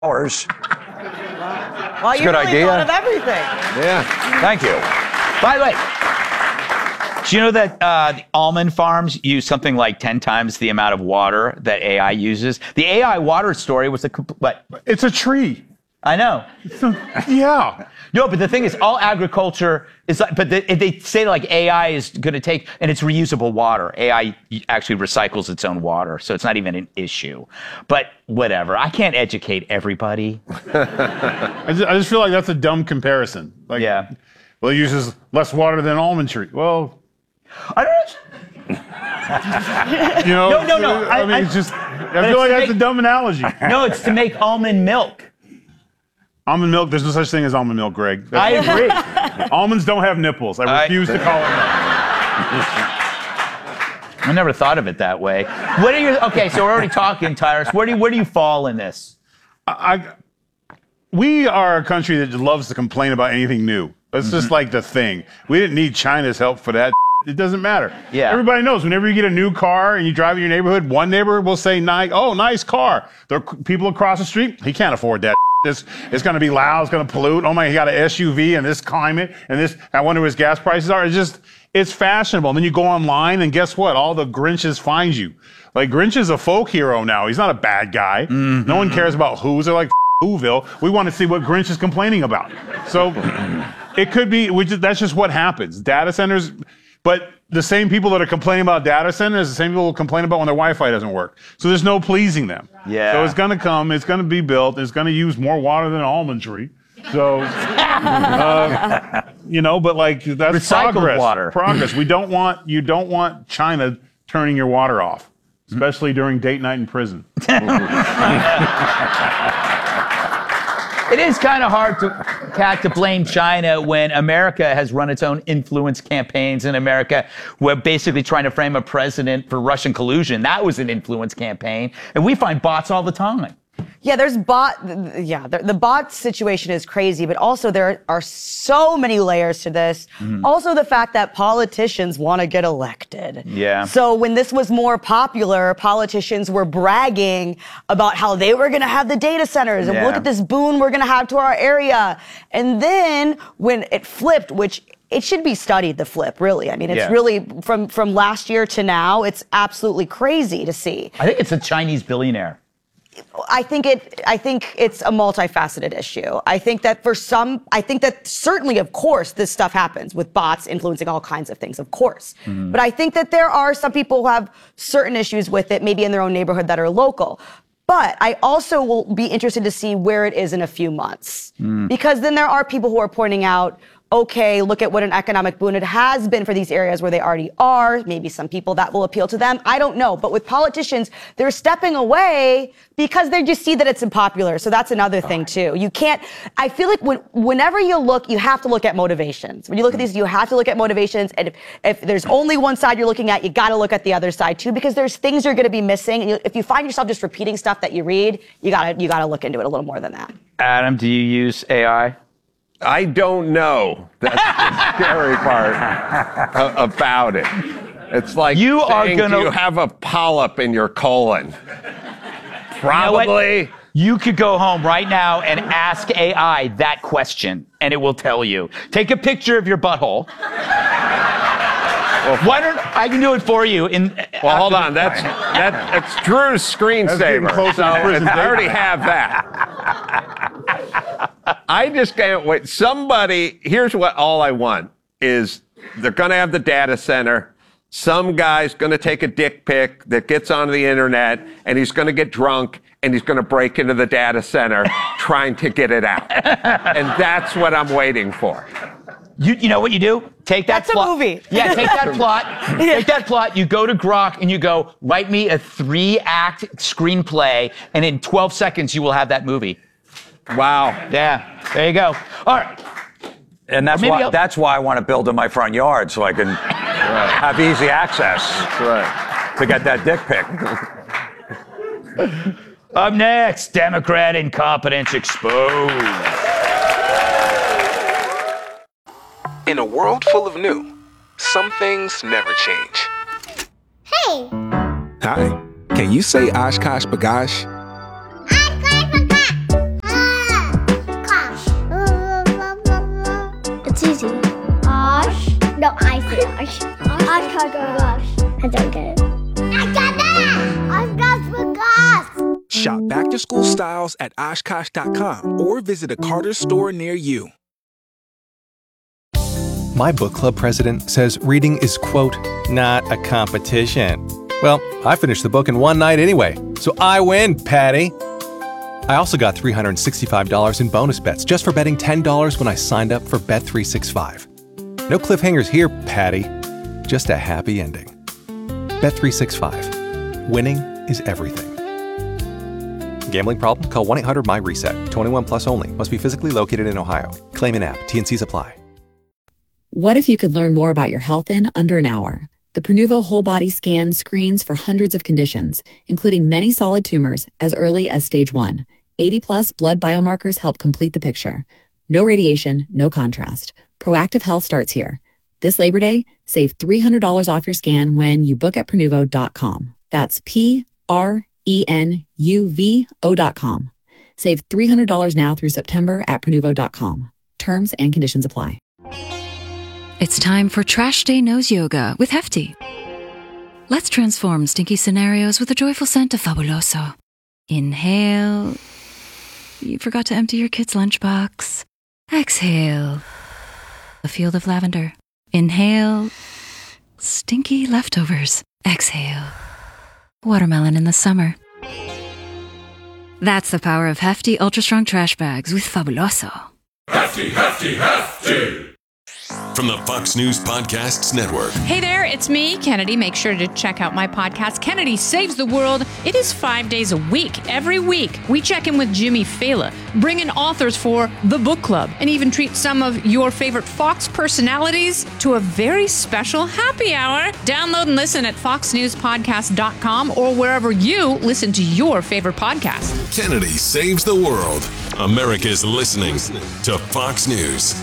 hours. Well, you good really idea. thought of everything. Yeah. Thank you. By the way, do you know that the almond farms use something like 10 times the amount of water that AI uses? The AI water story was what? It's a tree. I know. Yeah. No, but the thing is, all agriculture is like, but they say like AI is going to take, and it's reusable water. AI actually recycles its own water, so it's not even an issue. But whatever. I can't educate everybody. I just feel like that's a dumb comparison. Like, Yeah. well, it uses less water than almond tree. Well, I don't you know. No. I mean, it's just, I feel like that's a dumb analogy. No, it's to make almond milk. Almond milk, there's no such thing as almond milk, Greg. I agree. Almonds don't have nipples. I refuse to call it milk. I never thought of it that way. What are your, okay, so we're already talking, Tyrus. Where do you fall in this? We are a country that loves to complain about anything new. That's just like the thing. We didn't need China's help for that. It doesn't matter. Yeah. Everybody knows whenever you get a new car and you drive in your neighborhood, one neighbor will say, "Oh, nice car." There are people across the street, he can't afford that. It's going to be loud. It's going to pollute. Oh my, he got an SUV in this climate and this. I wonder what his gas prices are. It's fashionable. And then you go online and guess what? All the Grinches find you. Like Grinch is a folk hero now. He's not a bad guy. Mm-hmm. No one cares about Who's. They're like Whoville. We want to see what Grinch is complaining about. So it could be. That's just what happens. Data centers. But the same people that are complaining about data centers, the same people who complain about when their Wi-Fi doesn't work. So there's no pleasing them. Yeah. So it's going to come. It's going to be built. It's going to use more water than an almond tree. So, but like that's Recycled progress. water. Progress. You don't want China turning your water off, especially during date night in prison. It is kind of hard to blame China when America has run its own influence campaigns in America. We're basically trying to frame a president for Russian collusion. That was an influence campaign. And we find bots all the time. Yeah, the bot situation is crazy, but also there are so many layers to this. Mm-hmm. Also the fact that politicians want to get elected. Yeah. So when this was more popular, politicians were bragging about how they were going to have the data centers and look at this boon we're going to have to our area. And then when it flipped, which it should be studied, the flip, really. I mean, it's really from last year to now, it's absolutely crazy to see. I think it's a Chinese billionaire. I think it's a multifaceted issue. I think that certainly, of course, this stuff happens with bots influencing all kinds of things, of course. Mm-hmm. But I think that there are some people who have certain issues with it, maybe in their own neighborhood that are local. But I also will be interested to see where it is in a few months. Because then there are people who are pointing out, okay, look at what an economic boon it has been for these areas where they already are. Maybe some people that will appeal to them. I don't know. But with politicians, they're stepping away because they just see that it's unpopular. So that's another thing, too. I feel like whenever you look, you have to look at motivations. When you look at these, you have to look at motivations. And if there's only one side you're looking at, you got to look at the other side, too, because there's things you're going to be missing. And if you find yourself just repeating stuff that you read, you got to look into it a little more than that. Adam, do you use AI? I don't know. That's the scary part about it. It's like do you have a polyp in your colon? Probably. You know, you could go home right now and ask AI that question, and it will tell you. Take a picture of your butthole. Well, why don't I can do it for you? Well, hold on. That's Drew's screensaver. So I already have that. I just can't wait. Here's what all I want is they're going to have the data center. Some guy's going to take a dick pic that gets onto the internet, and he's going to get drunk, and he's going to break into the data center trying to get it out. And that's what I'm waiting for. You know what you do? Take that plot. That's a movie. Yeah, take that plot. Take that plot. You go to Grok and you go, write me a 3-act screenplay, and in 12 seconds you will have that movie. Wow. Yeah. There you go. All right. And that's why I want to build in my front yard so I can have easy access to get that dick pic. Up next, Democrat incompetence exposed. In a world full of new, some things never change. Hey! Hi. Can you say Oshkosh Bagosh? gosh. I don't get it. I got that! Oshkosh for gosh! Shop back-to-school styles at Oshkosh.com or visit a Carter's store near you. My book club president says reading is, quote, not a competition. Well, I finished the book in one night anyway, so I win, Patty. I also got $365 in bonus bets just for betting $10 when I signed up for Bet365. No cliffhangers here, Patty. Just a happy ending. Bet365. Winning is everything. Gambling problem? Call 1-800-MY-RESET. 21 plus only. Must be physically located in Ohio. Claim in app. T&Cs apply. What if you could learn more about your health in under an hour? The Prenuvo Whole Body Scan screens for hundreds of conditions, including many solid tumors as early as stage 1. 80-plus blood biomarkers help complete the picture. No radiation, no contrast. Proactive health starts here. This Labor Day, save $300 off your scan when you book at Prenuvo.com. That's Prenuvo.com. Save $300 now through September at Prenuvo.com. Terms and conditions apply. It's time for Trash Day Nose Yoga with Hefty. Let's transform stinky scenarios with the joyful scent of Fabuloso. Inhale. You forgot to empty your kid's lunchbox. Exhale. A field of lavender. Inhale. Stinky leftovers. Exhale. Watermelon in the summer. That's the power of Hefty Ultra Strong Trash Bags with Fabuloso. Hefty, Hefty, Hefty! From the Fox News Podcasts Network. Hey there, it's me, Kennedy. Make sure to check out my podcast, Kennedy Saves the World. It is 5 days a week. Every week, we check in with Jimmy Fallon, bring in authors for the book club, and even treat some of your favorite Fox personalities to a very special happy hour. Download and listen at foxnewspodcast.com or wherever you listen to your favorite podcast. Kennedy Saves the World. America's listening to Fox News.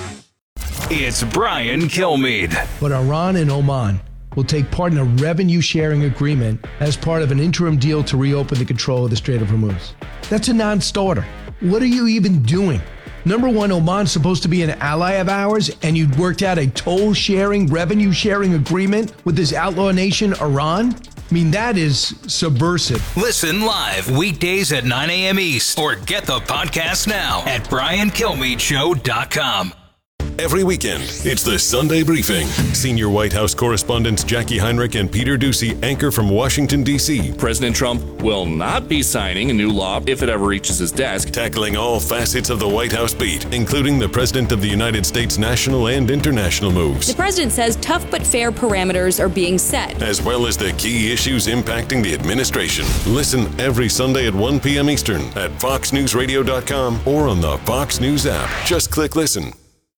It's Brian Kilmeade. But Iran and Oman will take part in a revenue-sharing agreement as part of an interim deal to reopen the control of the Strait of Hormuz. That's a non-starter. What are you even doing? Number one, Oman's supposed to be an ally of ours, and you'd worked out a toll-sharing, revenue-sharing agreement with this outlaw nation, Iran? I mean, that is subversive. Listen live weekdays at 9 a.m. East or get the podcast now at BrianKilmeadeShow.com. Every weekend, it's the Sunday Briefing. Senior White House correspondents Jackie Heinrich and Peter Doocy anchor from Washington, D.C. President Trump will not be signing a new law if it ever reaches his desk. Tackling all facets of the White House beat, including the President of the United States' national and international moves. The President says tough but fair parameters are being set, as well as the key issues impacting the administration. Listen every Sunday at 1 p.m. Eastern at FoxNewsRadio.com or on the Fox News app. Just click listen.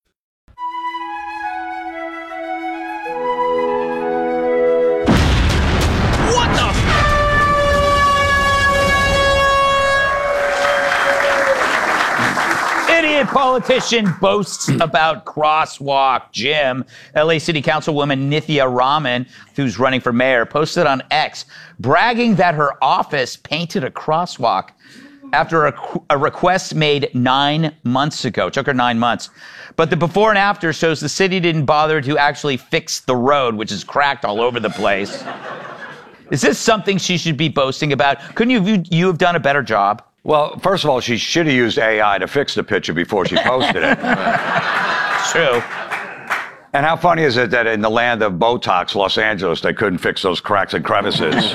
Politician boasts about crosswalk. Jim, LA City Councilwoman Nithya Raman, who's running for mayor, posted on X, bragging that her office painted a crosswalk after a request made 9 months ago. It took her 9 months. But the before and after shows the city didn't bother to actually fix the road, which is cracked all over the place. Is this something she should be boasting about? Couldn't you have done a better job? Well, first of all, she should have used AI to fix the picture before she posted it. True. And how funny is it that in the land of Botox, Los Angeles, they couldn't fix those cracks and crevices?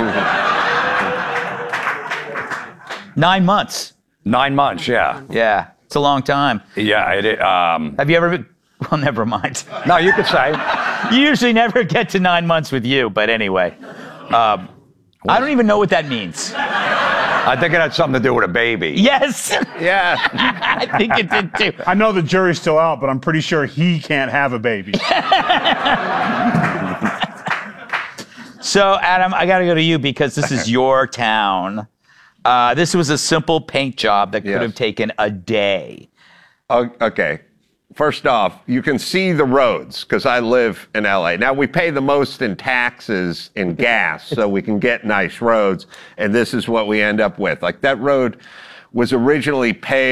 9 months. 9 months, yeah. Yeah, it's a long time. Yeah, it. Have you ever? Well, never mind. No, you could say. You usually never get to 9 months with you, but anyway. I don't even know what that means. I think it had something to do with a baby. Yes. Yeah. I think it did too. I know the jury's still out, but I'm pretty sure he can't have a baby. So, Adam, I got to go to you because this is your town. This was a simple paint job that could have taken a day. Okay. First off, you can see the roads because I live in LA. Now, we pay the most in taxes and gas, so we can get nice roads, and this is what we end up with. Like, that road was originally paved